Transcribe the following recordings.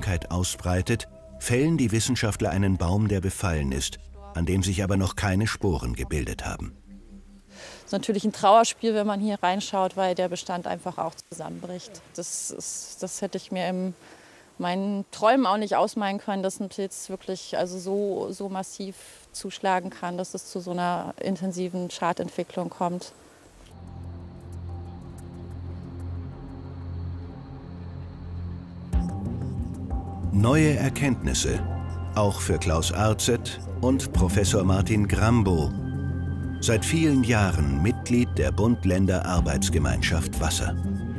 Krankheit ausbreitet, fällen die Wissenschaftler einen Baum, der befallen ist, an dem sich aber noch keine Sporen gebildet haben. Es ist natürlich ein Trauerspiel, wenn man hier reinschaut, weil der Bestand einfach auch zusammenbricht. Das hätte ich mir in meinen Träumen auch nicht ausmalen können, dass ein Pilz wirklich so massiv zuschlagen kann, dass es zu so einer intensiven Schadentwicklung kommt. Neue Erkenntnisse, auch für Klaus Arzet und Professor Martin Grambo, seit vielen Jahren Mitglied der Bund-Länder-Arbeitsgemeinschaft Wasser.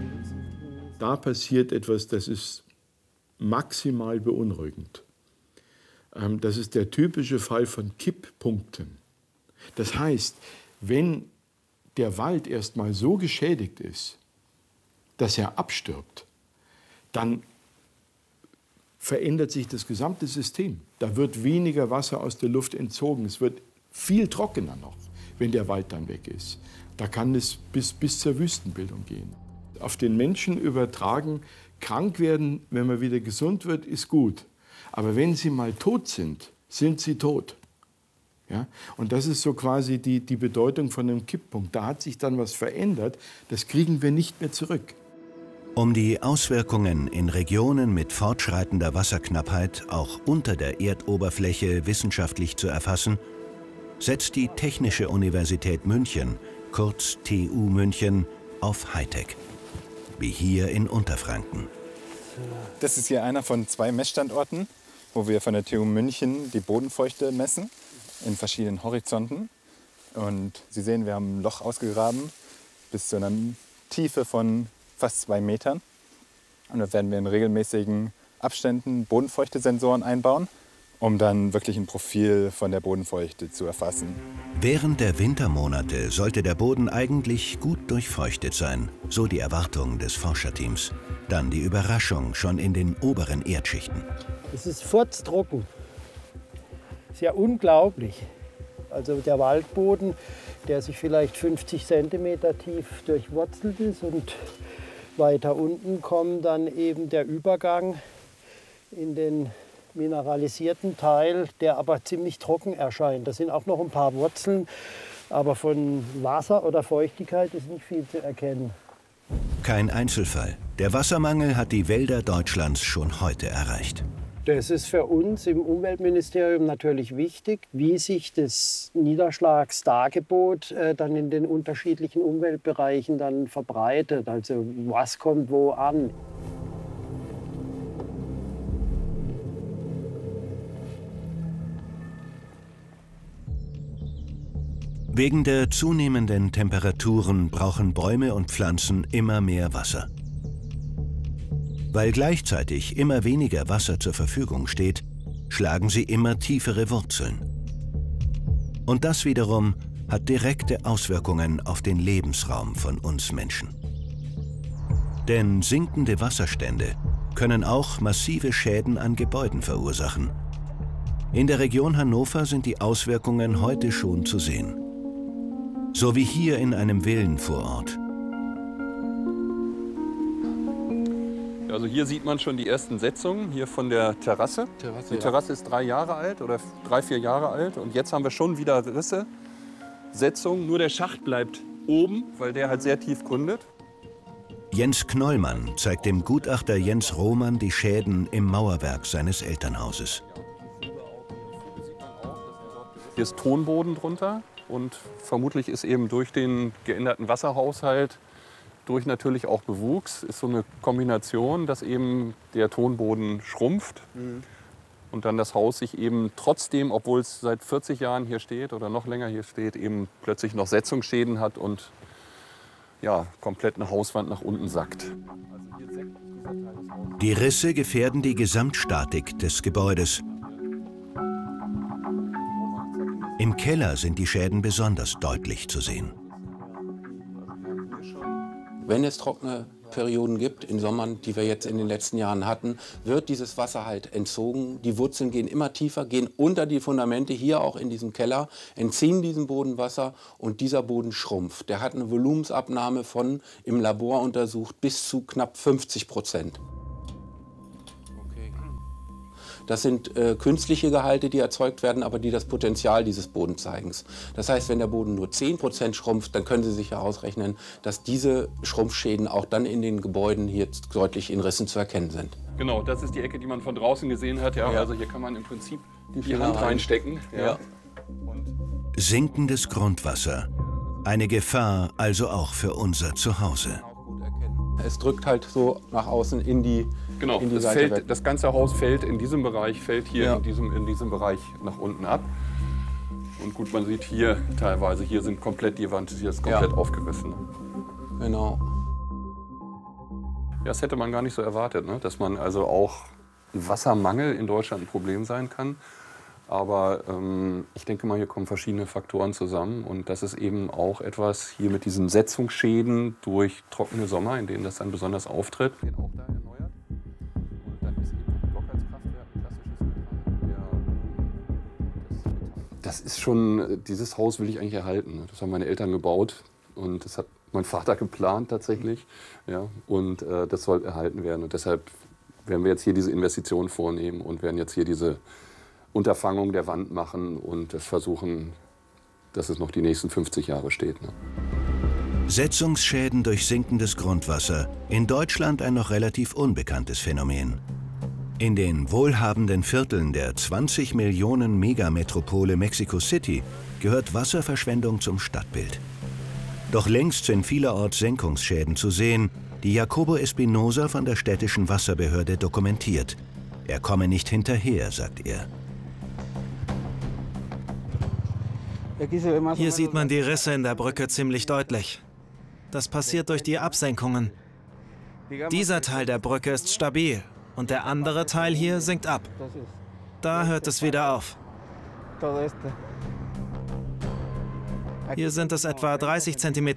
Da passiert etwas, das ist maximal beunruhigend. Das ist der typische Fall von Kipppunkten. Das heißt, wenn der Wald erst mal so geschädigt ist, dass er abstirbt, dann verändert sich das gesamte System. Da wird weniger Wasser aus der Luft entzogen. Es wird viel trockener noch, wenn der Wald dann weg ist. Da kann es bis zur Wüstenbildung gehen. Auf den Menschen übertragen, krank werden, wenn man wieder gesund wird, ist gut. Aber wenn sie mal tot sind, sind sie tot. Ja? Und das ist so quasi die Bedeutung von einem Kipppunkt. Da hat sich dann was verändert, das kriegen wir nicht mehr zurück. Um die Auswirkungen in Regionen mit fortschreitender Wasserknappheit auch unter der Erdoberfläche wissenschaftlich zu erfassen, setzt die Technische Universität München, kurz TU München, auf Hightech. Wie hier in Unterfranken. Das ist hier einer von 2 Messstandorten, wo wir von der TU München die Bodenfeuchte messen, in verschiedenen Horizonten. Und Sie sehen, wir haben ein Loch ausgegraben bis zu einer Tiefe von fast 2 Metern. Und da werden wir in regelmäßigen Abständen Bodenfeuchtesensoren einbauen, um dann wirklich ein Profil von der Bodenfeuchte zu erfassen. Während der Wintermonate sollte der Boden eigentlich gut durchfeuchtet sein, so die Erwartung des Forscherteams. Dann die Überraschung schon in den oberen Erdschichten. Es ist furztrocken. Ist ja unglaublich. Also der Waldboden, der sich vielleicht 50 cm tief durchwurzelt ist, und weiter unten kommt dann eben der Übergang in den mineralisierten Teil, der aber ziemlich trocken erscheint. Da sind auch noch ein paar Wurzeln, aber von Wasser oder Feuchtigkeit ist nicht viel zu erkennen. Kein Einzelfall. Der Wassermangel hat die Wälder Deutschlands schon heute erreicht. Das ist für uns im Umweltministerium natürlich wichtig, wie sich das Niederschlagsdargebot dann in den unterschiedlichen Umweltbereichen dann verbreitet. Also was kommt wo an. Wegen der zunehmenden Temperaturen brauchen Bäume und Pflanzen immer mehr Wasser. Weil gleichzeitig immer weniger Wasser zur Verfügung steht, schlagen sie immer tiefere Wurzeln. Und das wiederum hat direkte Auswirkungen auf den Lebensraum von uns Menschen. Denn sinkende Wasserstände können auch massive Schäden an Gebäuden verursachen. In der Region Hannover sind die Auswirkungen heute schon zu sehen. So wie hier in einem Villenvorort. Also hier sieht man schon die ersten Setzungen hier von der Terrasse. Die Terrasse ist 3 Jahre alt oder 3, 4 Jahre alt. Und jetzt haben wir schon wieder Risse, Setzungen. Nur der Schacht bleibt oben, weil der halt sehr tief gründet. Jens Knollmann zeigt dem Gutachter Jens Rohmann die Schäden im Mauerwerk seines Elternhauses. Hier ist Tonboden drunter und vermutlich ist eben durch den geänderten Wasserhaushalt, durch natürlich auch Bewuchs, ist so eine Kombination, dass eben der Tonboden schrumpft und dann das Haus sich eben trotzdem, obwohl es seit 40 Jahren hier steht oder noch länger hier steht, eben plötzlich noch Setzungsschäden hat und ja, komplett eine Hauswand nach unten sackt. Die Risse gefährden die Gesamtstatik des Gebäudes. Im Keller sind die Schäden besonders deutlich zu sehen. Wenn es trockene Perioden gibt, in Sommern, die wir jetzt in den letzten Jahren hatten, wird dieses Wasser halt entzogen. Die Wurzeln gehen immer tiefer, gehen unter die Fundamente, hier auch in diesem Keller, entziehen diesem Boden Wasser und dieser Boden schrumpft. Der hat eine Volumensabnahme von, im Labor untersucht, bis zu knapp 50%. Das sind künstliche Gehalte, die erzeugt werden, aber die das Potenzial dieses Bodens zeigen. Das heißt, wenn der Boden nur 10% schrumpft, dann können Sie sich herausrechnen, dass diese Schrumpfschäden auch dann in den Gebäuden hier deutlich in Rissen zu erkennen sind. Genau, das ist die Ecke, die man von draußen gesehen hat. Ja, also hier kann man im Prinzip die Hand reinstecken. Ja. Sinkendes Grundwasser. Eine Gefahr also auch für unser Zuhause. Es drückt halt so nach außen in die, genau, in die Seite weg. Das ganze Haus fällt in diesem Bereich, fällt hier in diesem Bereich nach unten ab. Und gut, man sieht hier teilweise, hier sind komplett die Wand, hier ist komplett aufgerissen. Genau. Ja, das hätte man gar nicht so erwartet, ne? Dass man also auch Wassermangel in Deutschland ein Problem sein kann. Aber ich denke mal, hier kommen verschiedene Faktoren zusammen. Und das ist eben auch etwas hier mit diesen Setzungsschäden durch trockene Sommer, in denen das dann besonders auftritt. Auch da erneuert. Und dann ist eben ein Block als Kraftwerk ein klassisches. Das ist schon, dieses Haus will ich eigentlich erhalten. Das haben meine Eltern gebaut und das hat mein Vater geplant tatsächlich. Ja, und das soll erhalten werden. Und deshalb werden wir jetzt hier diese Investition vornehmen und werden jetzt hier diese Unterfangung der Wand machen und das versuchen, dass es noch die nächsten 50 Jahre steht. Ne? Setzungsschäden durch sinkendes Grundwasser. In Deutschland ein noch relativ unbekanntes Phänomen. In den wohlhabenden Vierteln der 20 Millionen Megametropole Mexico City gehört Wasserverschwendung zum Stadtbild. Doch längst sind vielerorts Senkungsschäden zu sehen, die Jacobo Espinosa von der städtischen Wasserbehörde dokumentiert. Er komme nicht hinterher, sagt er. Hier sieht man die Risse in der Brücke ziemlich deutlich. Das passiert durch die Absenkungen. Dieser Teil der Brücke ist stabil und der andere Teil hier sinkt ab. Da hört es wieder auf. Hier sind es etwa 30 cm